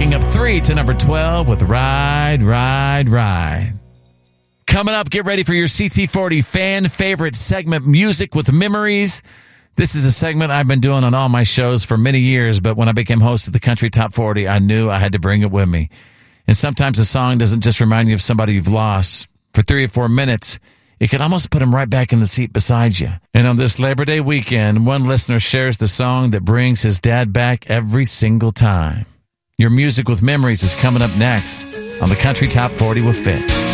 walking up 3 to number 12 with Ride, Ride, Ride. Coming up, get ready for your CT40 fan favorite segment, Music with Memories. This is a segment I've been doing on all my shows for many years, but when I became host of the Country Top 40, I knew I had to bring it with me. And sometimes a song doesn't just remind you of somebody you've lost. For 3 or 4 minutes, it could almost put them right back in the seat beside you. And on this Labor Day weekend, one listener shares the song that brings his dad back every single time. Your Music with Memories is coming up next on the Country Top 40 with Fitz.